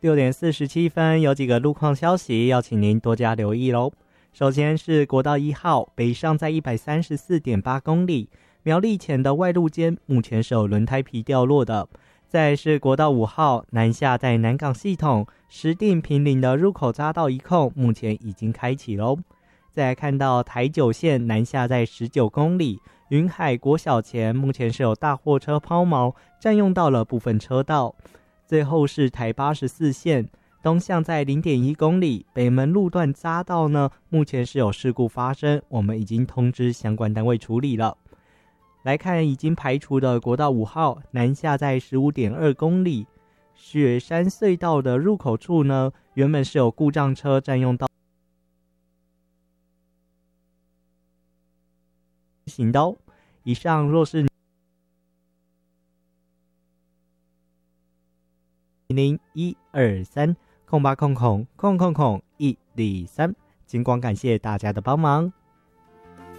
6点47分，有几个路况消息要请您多加留意咯。首先是国道1号北上在 134.8 公里，苗栗前的外路间目前是有轮胎皮掉落的。再来是国道5号南下在南港系统石碇坪林的入口匝道一控目前已经开启咯。再来看到台9线南下在19公里，云海国小前目前是有大货车抛锚，占用到了部分车道。最后是台84线东向在 0.1 公里，北门路段匝道呢目前是有事故发生，我们已经通知相关单位处理了。来看已经排除的国道5号南下在 15.2 公里，雪山隧道的入口处呢原本是有故障车占用到行的哦。以上若是0123-0800-123，经广感谢大家的帮忙。